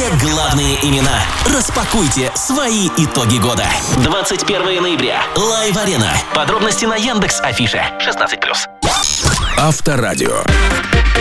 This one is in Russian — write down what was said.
Все главные имена. Распакуйте свои итоги года. 21 ноября. Лайв-арена. Подробности на Яндекс.Афише. 16+. Авторадио.